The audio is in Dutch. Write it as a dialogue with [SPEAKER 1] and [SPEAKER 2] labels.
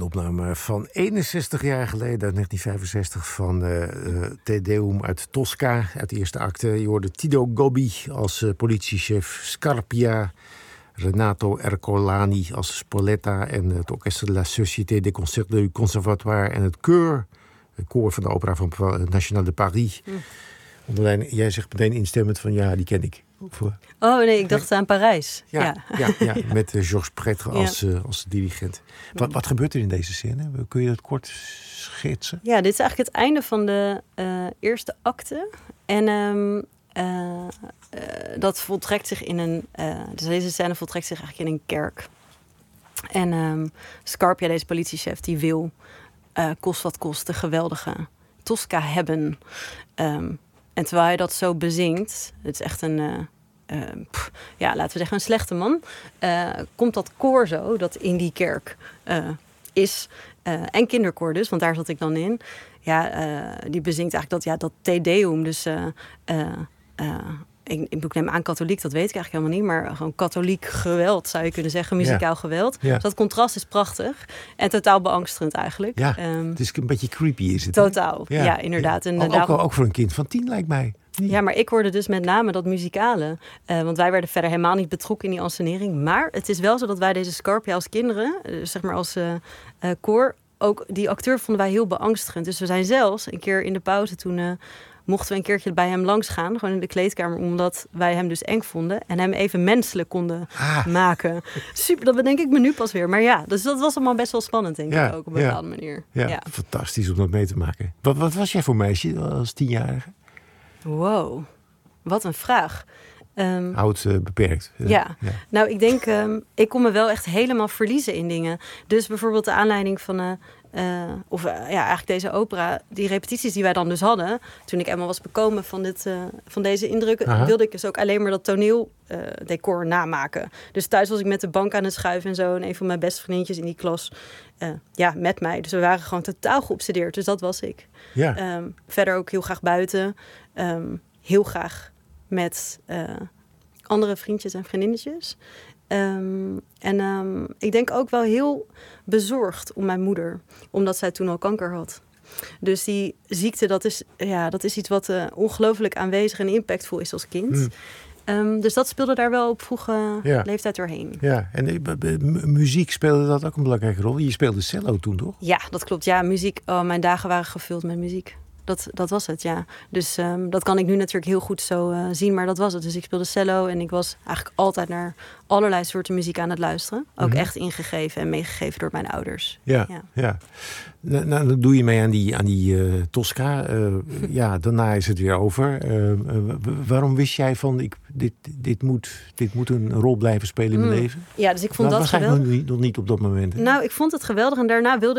[SPEAKER 1] opname van 61 jaar geleden, uit 1965, van Te Deum uit Tosca, uit de eerste acte. Je hoorde Tito Gobbi als politiechef, Scarpia, Renato Ercolani als Spoletta en het orkest de la Société des Concerts du Conservatoire en het koor van de opera van National de Paris. Onderlijn, jij zegt meteen instemmend van ja, die ken ik.
[SPEAKER 2] Oh nee, ik dacht aan Parijs.
[SPEAKER 1] Ja, met Georges Prêtre als dirigent. Wat gebeurt er in deze scène? Kun je dat kort schetsen?
[SPEAKER 2] Ja, dit is eigenlijk het einde van de eerste acte. En dat voltrekt zich in een... dus deze scène voltrekt zich eigenlijk in een kerk. En Scarpia, deze politiechef, die wil kost wat kost de geweldige Tosca hebben. En terwijl hij dat zo bezingt, het is echt een, laten we zeggen een slechte man, komt dat koor zo, dat in die kerk is, en kinderkoor dus, want daar zat ik dan in. Die bezingt eigenlijk dat Te Deum, dus ik neem aan katholiek, dat weet ik eigenlijk helemaal niet, maar gewoon katholiek geweld zou je kunnen zeggen, muzikaal geweld. Ja. Dus dat contrast is prachtig en totaal beangstigend eigenlijk.
[SPEAKER 1] Ja, het is een beetje creepy is het.
[SPEAKER 2] Totaal, ja inderdaad.
[SPEAKER 1] Ja. En ook voor een kind van 10 lijkt mij.
[SPEAKER 2] Ja, maar ik hoorde dus met name dat muzikale. Want wij werden verder helemaal niet betrokken in die ansenering. Maar het is wel zo dat wij deze Scarpia als kinderen, zeg maar als koor, ook die acteur vonden wij heel beangstigend. Dus we zijn zelfs een keer in de pauze toen... mochten we een keertje bij hem langs gaan, gewoon in de kleedkamer, omdat wij hem dus eng vonden en hem even menselijk konden maken. Super, dat bedenk ik me nu pas weer. Maar ja, dus dat was allemaal best wel spannend, denk ik, ook op een bepaalde manier.
[SPEAKER 1] Ja, fantastisch om dat mee te maken. Wat was jij voor meisje als 10-jarige?
[SPEAKER 2] Wow, wat een vraag.
[SPEAKER 1] Oud beperkt.
[SPEAKER 2] Ja, nou ik denk, ik kon me wel echt helemaal verliezen in dingen. Dus bijvoorbeeld de aanleiding van... eigenlijk deze opera, die repetities die wij dan dus hadden, toen ik eenmaal was bekomen van deze indrukken, wilde ik dus ook alleen maar dat toneeldecor namaken. Dus thuis was ik met de bank aan het schuiven en zo, en een van mijn beste vriendjes in die klas, met mij. Dus we waren gewoon totaal geobsedeerd, dus dat was ik. Ja. Verder ook heel graag buiten, heel graag met andere vriendjes en vriendinnetjes. Ik denk ook wel heel bezorgd om mijn moeder, omdat zij toen al kanker had. Dus die ziekte, dat is iets wat ongelooflijk aanwezig en impactvol is als kind. Dus dat speelde daar wel op vroege leeftijd doorheen. Ja,
[SPEAKER 1] en muziek speelde dat ook een belangrijke rol. Je speelde cello toen, toch?
[SPEAKER 2] Ja, dat klopt. Ja, muziek. Mijn dagen waren gevuld met muziek. Dat was het, ja. Dus dat kan ik nu natuurlijk heel goed zo zien, maar dat was het. Dus ik speelde cello en ik was eigenlijk altijd naar allerlei soorten muziek aan het luisteren. Ook echt ingegeven en meegegeven door mijn ouders. Ja.
[SPEAKER 1] Nou, dan doe je mee aan die Tosca. Daarna is het weer over. Waarom wist jij van, dit moet een rol blijven spelen in mijn leven?
[SPEAKER 2] Ja, dus ik vond dat
[SPEAKER 1] was
[SPEAKER 2] geweldig.
[SPEAKER 1] Nog niet op dat moment. Hè?
[SPEAKER 2] Nou, ik vond het geweldig en daarna wilde